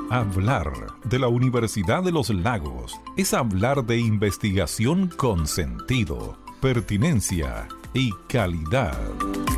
Hablar de la Universidad de los Lagos es hablar de investigación con sentido, pertinencia y calidad.